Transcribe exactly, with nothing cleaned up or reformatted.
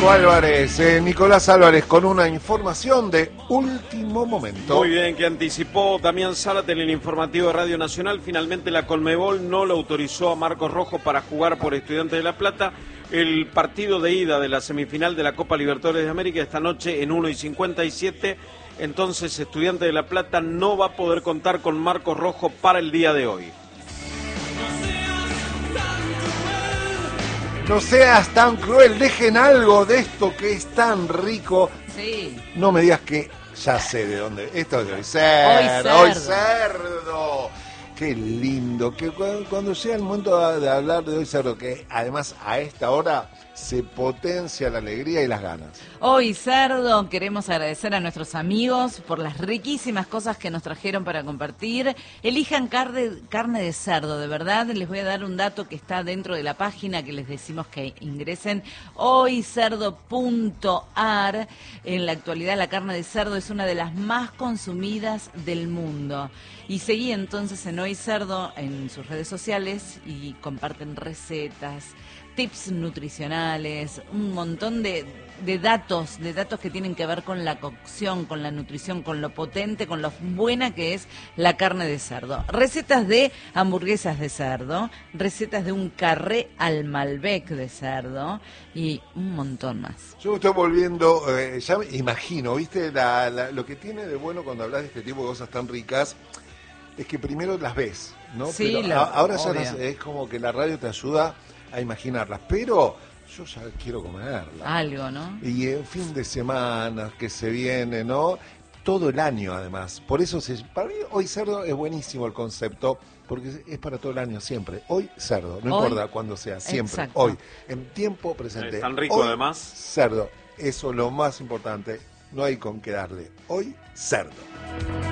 Nico Álvarez, eh, Nicolás Álvarez con una información de último momento. Muy bien, que anticipó Damián Zárate en el informativo de Radio Nacional. Finalmente la Conmebol no lo autorizó a Marcos Rojo para jugar por Estudiantes de La Plata. El partido de ida de la semifinal de la Copa Libertadores de América esta noche en una y cincuenta y siete. Entonces Estudiantes de La Plata no va a poder contar con Marcos Rojo para el día de hoy. No seas tan cruel, dejen algo de esto que es tan rico. Sí. No me digas que ya sé de dónde. Esto es de hoy cerdo. Hoy cerdo. Hoy cerdo. Qué lindo. Que cuando, cuando llega el momento de hablar de hoy cerdo, que además a esta hora se potencia la alegría y las ganas. Hoy cerdo, queremos agradecer a nuestros amigos por las riquísimas cosas que nos trajeron para compartir. Elijan carne, carne de cerdo, de verdad. Les voy a dar un dato que está dentro de la página que les decimos que ingresen, hoy cerdo punto ar. En la actualidad la carne de cerdo es una de las más consumidas del mundo. Y seguí entonces en Hoy Cerdo en sus redes sociales y comparten recetas, tips nutricionales, un montón de, de datos, de datos que tienen que ver con la cocción, con la nutrición, con lo potente, con lo buena que es la carne de cerdo. Recetas de hamburguesas de cerdo, recetas de un carré al Malbec de cerdo y un montón más. Yo me estoy volviendo, eh, ya me imagino, ¿viste? La, la, lo que tiene de bueno cuando hablas de este tipo de cosas tan ricas es que primero las ves, ¿no? Sí, Pero la, a, ahora ya obvio. las, es como que la radio te ayuda a imaginarlas, pero yo ya quiero comerla. Algo, ¿no? Y en fin de semana que se viene, ¿no? Todo el año además. Por eso, se, para mí hoy cerdo es buenísimo el concepto, porque es para todo el año siempre. Hoy cerdo, no hoy, importa cuándo sea, siempre. Exacto. Hoy, en tiempo presente. Es tan rico hoy, además. Cerdo, eso es lo más importante. No hay con qué darle. Hoy cerdo.